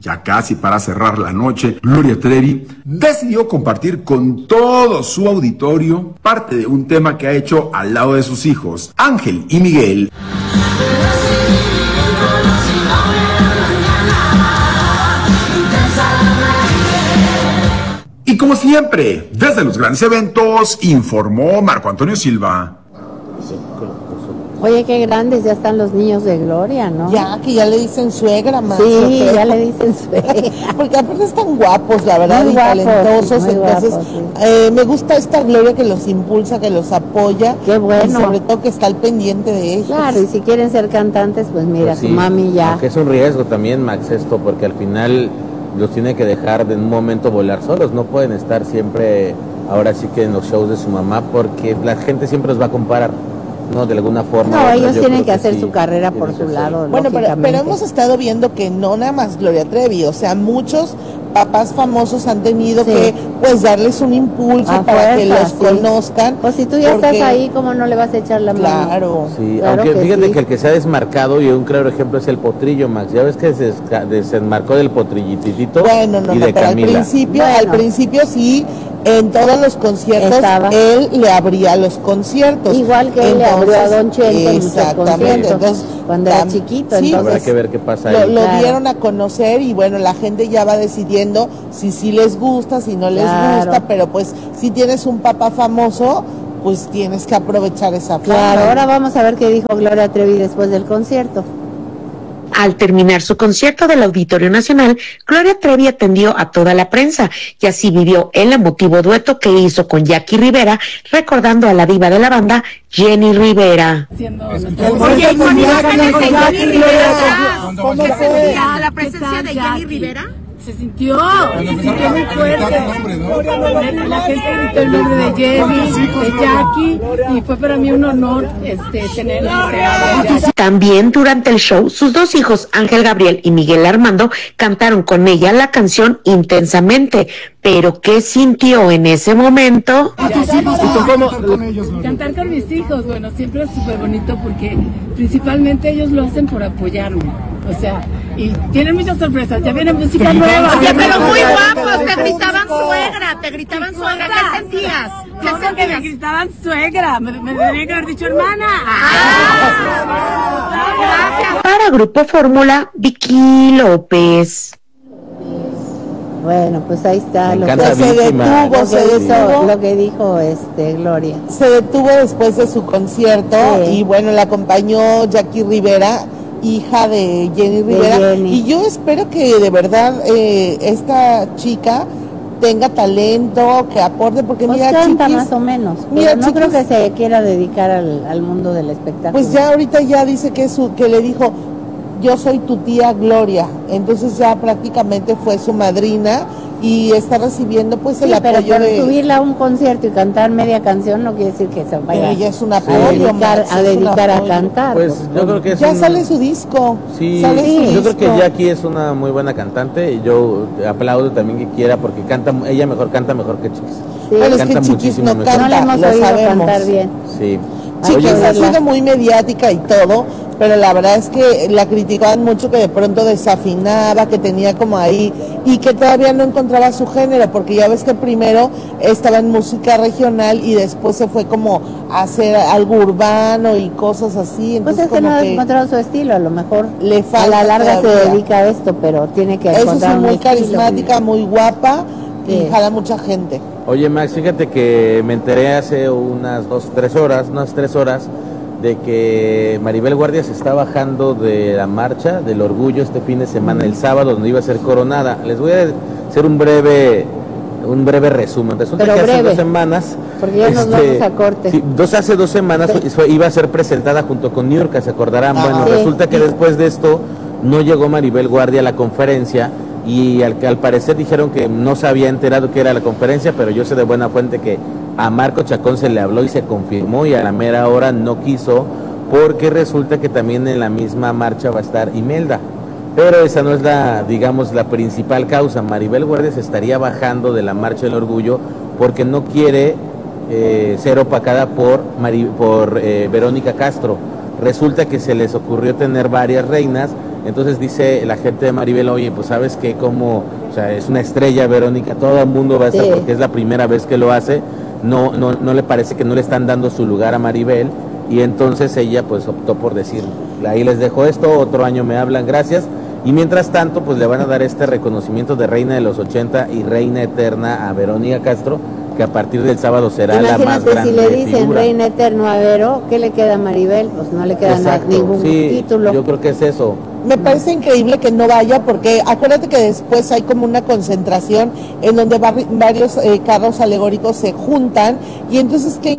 Ya casi para cerrar la noche, Gloria Trevi decidió compartir con todo su auditorio parte de un tema que ha hecho al lado de sus hijos, Ángel y Miguel. Y como siempre, desde los grandes eventos, informó Marco Antonio Silva. Oye, qué grandes ya están los niños de Gloria, ¿no? Ya, que ya le dicen suegra, más. Sí, ya le dicen suegra. Porque aparte están guapos, la verdad, muy y guapos, talentosos. muy Entonces, guapos, sí. Me gusta esta Gloria que los impulsa, que los apoya. Qué bueno. Y sobre todo que está al pendiente de ellos. Claro, y si quieren ser cantantes, pues mira, Pues sí, su mami ya. aunque es un riesgo también, Max, esto, porque al final los tiene que dejar de un momento volar solos. No pueden estar siempre, ahora sí que en los shows de su mamá, porque la gente siempre los va a comparar. No, de alguna forma. No, ellos tienen que hacer su carrera por su lado. Bueno, pero hemos estado viendo que no nada más Gloria Trevi, o sea, muchos papás famosos han tenido que pues darles un impulso para que los conozcan. Pues si tú ya estás ahí, ¿cómo no le vas a echar la mano? Claro. Sí, claro, aunque fíjate sí, que el que se ha desmarcado, y un claro ejemplo es el Potrillo, Max. Ya ves que se desmarcó del Potrillitito bueno, y de pero Camila. Al principio sí, en todos los conciertos él le abría los conciertos. Igual que él le abrió a Don Chente en muchos conciertos, entonces, cuando era chiquito. Sí, entonces habrá que ver qué pasa ahí. Lo dieron a conocer y bueno, la gente ya va decidiendo si sí les gusta, si no les gusta, pero pues si tienes un papá famoso, pues tienes que aprovechar esa fama. Claro, ahora vamos a ver qué dijo Gloria Trevi después del concierto. Al terminar su concierto del Auditorio Nacional, Gloria Trevi atendió a toda la prensa y así vivió el emotivo dueto que hizo con Jackie Rivera, recordando a la diva de la banda, Jenny Rivera. Oye, ¿y con Jackie Rivera? ¿Cómo fue la presencia de Jenny Rivera? Se sintió muy fuerte. La gente gritó el nombre de Jenny, de Jackie, y fue para mí un honor tenerla. También durante el show, sus dos hijos, Ángel Gabriel y Miguel Armando, cantaron con ella la canción Intensamente. Pero ¿qué sintió en ese momento? Cantar con mis hijos, bueno, siempre es súper bonito porque principalmente ellos lo hacen por apoyarme. O sea, y tienen muchas sorpresas, ya viene música nueva. Oye, pero muy guapos, te gritaban suegra, ¿qué sentías? Que me gritaban suegra, me debería que haber dicho hermana. Gracias. Para Grupo Fórmula, Vicky López. Bueno, pues ahí está lo que dijo Gloria. Se detuvo después de su concierto y bueno, la acompañó Jackie Rivera, hija de Jenny Rivera. Y yo espero que de verdad esta chica tenga talento, que aporte, porque pues mira, canta más o menos, pero no creo que se quiera dedicar al mundo del espectáculo. Pues ya ahorita ya dice que le dijo, yo soy tu tía Gloria, entonces ya prácticamente fue su madrina y está recibiendo pues el apoyo pero subirla a un concierto y cantar media canción no quiere decir que se vaya ella es un apoyo, a dedicar a cantar. Pues yo creo que ya sale su disco. Sí, yo creo que Jackie es una muy buena cantante y yo aplaudo también que quiera porque ella canta mejor que Chiquis. Sí, pero es que Chiquis no canta, no le hemos oído cantar bien. Sí. Chiquis ha sido muy mediática y todo, pero la verdad es que la criticaban mucho, que de pronto desafinaba, que tenía como ahí, y que todavía no encontraba su género, porque ya ves que primero estaba en música regional y después se fue como a hacer algo urbano y cosas así. Entonces pues es que no ha encontrado su estilo, a lo mejor le falta a la larga todavía. Se dedica a esto, pero tiene que encontrar es muy carismática, muy guapa y jala mucha gente. Oye, Max, fíjate que me enteré hace unas 3 horas de que Maribel Guardia se está bajando de la marcha del orgullo este fin de semana, el sábado, donde iba a ser coronada. Les voy a hacer un breve resumen. Resulta que hace 2 semanas, porque ya nos vamos a corte. Sí, hace 2 semanas iba a ser presentada junto con Niurka, ¿se acordarán? Resulta que después de esto no llegó Maribel Guardia a la conferencia y al parecer dijeron que no se había enterado que era la conferencia, pero yo sé de buena fuente que a Marco Chacón se le habló y se confirmó y a la mera hora no quiso, porque resulta que también en la misma marcha va a estar Imelda. Pero esa no es la principal causa. Maribel Guardia se estaría bajando de la marcha del orgullo porque no quiere ser opacada por Verónica Castro. Resulta que se les ocurrió tener varias reinas Entonces dice la gente de Maribel, oye, pues sabes que como, o sea, es una estrella Verónica, todo el mundo va a estar porque es la primera vez que lo hace, no le parece que no le están dando su lugar a Maribel, y entonces ella pues optó por decir, ahí les dejo esto, otro año me hablan, gracias, y mientras tanto pues le van a dar este reconocimiento de Reina de los 80 y Reina Eterna a Verónica Castro, que a partir del sábado será la más grande. Imagínate, si le dicen figura. Reina Eterno a Vero, ¿qué le queda a Maribel? Pues no le queda ningún título. Yo creo que es eso. Me parece increíble que no vaya, porque acuérdate que después hay como una concentración en donde varios carros alegóricos se juntan, y entonces que